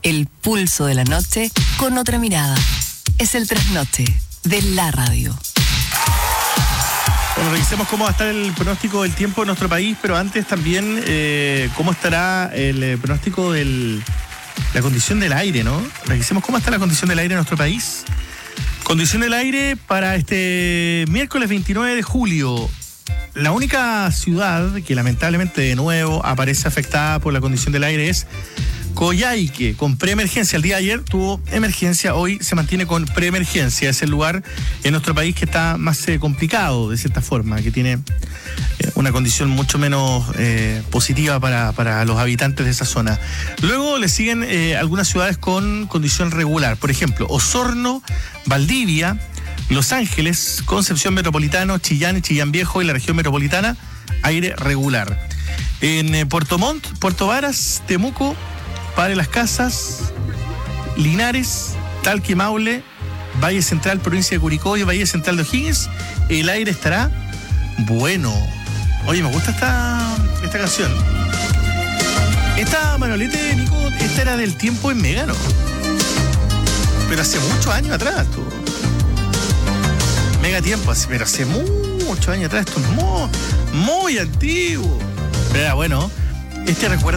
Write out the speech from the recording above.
El pulso de la noche con otra mirada. Es el trasnoche de la radio. Bueno, revisemos cómo va a estar el pronóstico del tiempo en nuestro país, pero antes también cómo estará el pronóstico de la condición del aire, ¿no? Revisemos cómo está la condición del aire en nuestro país. Condición del aire para este miércoles 29 de julio. La única ciudad que lamentablemente de nuevo aparece afectada por la condición del aire es Coyhaique, con preemergencia. El día de ayer tuvo emergencia, hoy se mantiene con preemergencia. Es el lugar en nuestro país que está más complicado, de cierta forma, que tiene una condición mucho menos positiva para los habitantes de esa zona. Luego le siguen algunas ciudades con condición regular. Por ejemplo, Osorno, Valdivia, Los Ángeles, Concepción Metropolitano, Chillán, Chillán Viejo y la región metropolitana, aire regular. En Puerto Montt, Puerto Varas, Temuco, Padre Las Casas, Linares, Talca y Maule, Valle Central, provincia de Curicó y Valle Central de O'Higgins, el aire estará bueno. Oye, me gusta esta canción. Esta, Manolete, Nico, esta era del tiempo en Mega, ¿no? Pero hace muchos años atrás, tú. Mega tiempo, pero hace muchos años atrás, esto es muy antiguo. Pero bueno, este recuerdo